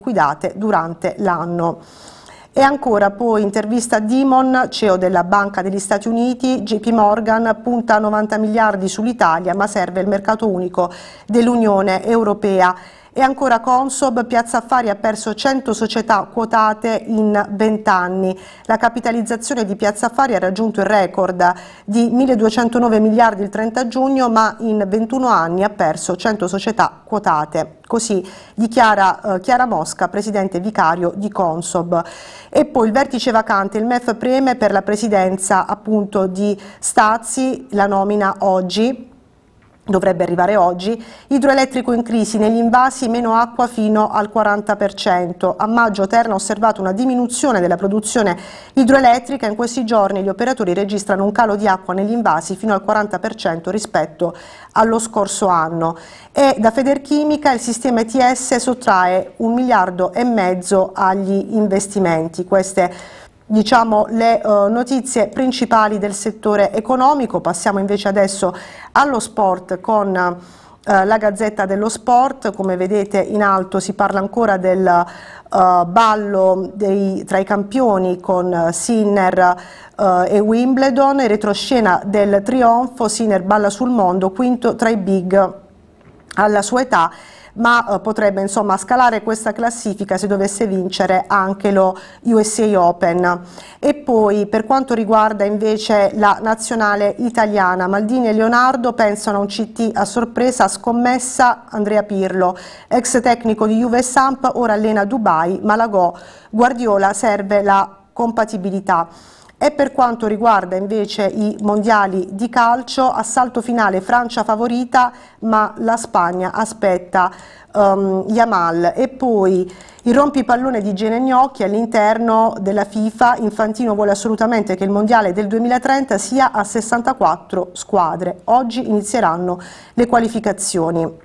liquidate durante l'anno. E ancora poi intervista a Dimon, CEO della Banca degli Stati Uniti. JP Morgan punta a 90 miliardi sull'Italia, ma serve il mercato unico dell'Unione Europea. E ancora Consob, Piazza Affari ha perso 100 società quotate in 20 anni. La capitalizzazione di Piazza Affari ha raggiunto il record di 1.209 miliardi il 30 giugno, ma in 21 anni ha perso 100 società quotate. Così dichiara Chiara Mosca, presidente vicario di Consob. E poi il vertice vacante, il MEF preme per la presidenza appunto di Stazzi, la nomina oggi. Dovrebbe arrivare oggi. Idroelettrico in crisi, negli invasi meno acqua fino al 40%. A maggio Terna ha osservato una diminuzione della produzione idroelettrica. In questi giorni gli operatori registrano un calo di acqua negli invasi fino al 40% rispetto allo scorso anno. E da Federchimica il sistema ETS sottrae 1,5 miliardi agli investimenti. Queste diciamo le notizie principali del settore economico. Passiamo invece adesso allo sport con la Gazzetta dello Sport. Come vedete in alto si parla ancora del ballo tra i campioni con Sinner e Wimbledon, e retroscena del trionfo. Sinner balla sul mondo, quinto tra i big alla sua età, ma potrebbe insomma scalare questa classifica se dovesse vincere anche lo USA Open. E poi per quanto riguarda invece la nazionale italiana, Maldini e Leonardo pensano a un CT a sorpresa, scommessa Andrea Pirlo, ex tecnico di Juve e Samp, ora allena a Dubai, Malagò, Guardiola, serve la compatibilità. E per quanto riguarda invece i mondiali di calcio, assalto finale, Francia favorita, ma la Spagna aspetta Yamal. E poi il rompipallone di Gene Gnocchi all'interno della FIFA. Infantino vuole assolutamente che il mondiale del 2030 sia a 64 squadre. Oggi inizieranno le qualificazioni.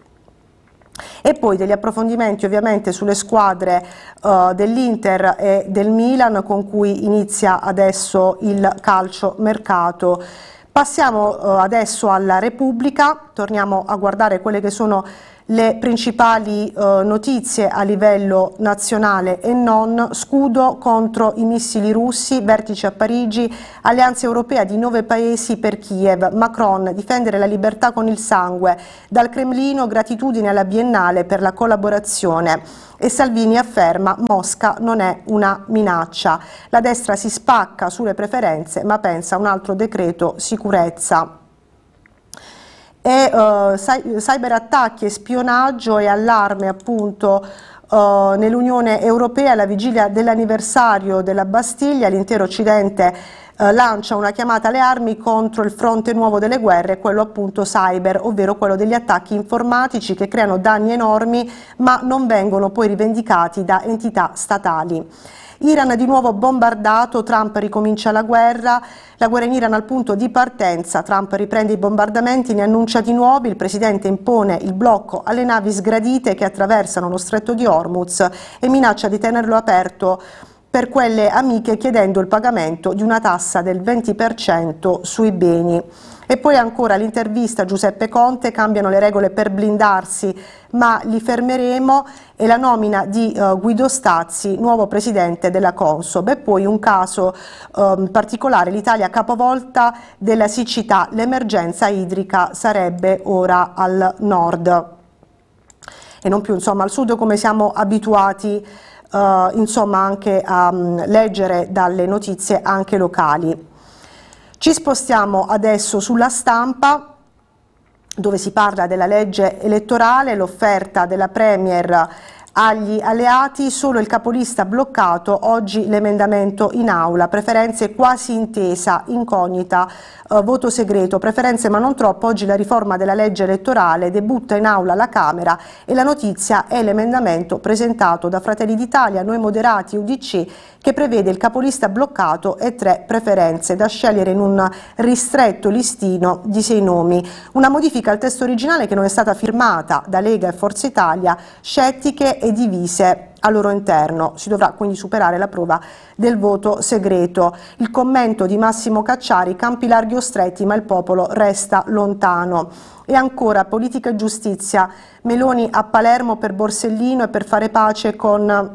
E poi degli approfondimenti ovviamente sulle squadre dell'Inter e del Milan, con cui inizia adesso il calciomercato. Passiamo adesso alla Repubblica, torniamo a guardare quelle che sono le principali notizie a livello nazionale e non. Scudo contro i missili russi, vertice a Parigi, alleanza europea di 9 paesi per Kiev, Macron, difendere la libertà con il sangue, dal Cremlino gratitudine alla Biennale per la collaborazione. E Salvini afferma Mosca non è una minaccia. La destra si spacca sulle preferenze, ma pensa a un altro decreto sicurezza. E cyberattacchi e spionaggio e allarme appunto nell'Unione Europea alla vigilia dell'anniversario della Bastiglia. L'intero Occidente lancia una chiamata alle armi contro il fronte nuovo delle guerre, quello appunto cyber, ovvero quello degli attacchi informatici che creano danni enormi ma non vengono poi rivendicati da entità statali. Iran di nuovo bombardato, Trump ricomincia la guerra in Iran al punto di partenza, Trump riprende i bombardamenti, ne annuncia di nuovi, il presidente impone il blocco alle navi sgradite che attraversano lo stretto di Hormuz e minaccia di tenerlo aperto per quelle amiche chiedendo il pagamento di una tassa del 20% sui beni. E poi ancora l'intervista a Giuseppe Conte, cambiano le regole per blindarsi ma li fermeremo, e la nomina di Guido Stazzi, nuovo presidente della Consob. E poi un caso particolare, l'Italia capovolta della siccità, l'emergenza idrica sarebbe ora al nord e non più insomma al sud come siamo abituati insomma anche a leggere dalle notizie anche locali. Ci spostiamo adesso sulla Stampa, dove si parla della legge elettorale, l'offerta della Premier agli alleati, solo il capolista bloccato, oggi l'emendamento in aula, preferenze quasi intesa, incognita, voto segreto, preferenze ma non troppo, oggi la riforma della legge elettorale debutta in aula alla Camera e la notizia è l'emendamento presentato da Fratelli d'Italia, Noi Moderati e UDC che prevede il capolista bloccato e 3 preferenze da scegliere in un ristretto listino di 6 nomi. Una modifica al testo originale che non è stata firmata da Lega e Forza Italia, scettiche e divise al loro interno. Si dovrà quindi superare la prova del voto segreto. Il commento di Massimo Cacciari: campi larghi o stretti, ma il popolo resta lontano. E ancora politica e giustizia, Meloni a Palermo per Borsellino e per fare pace con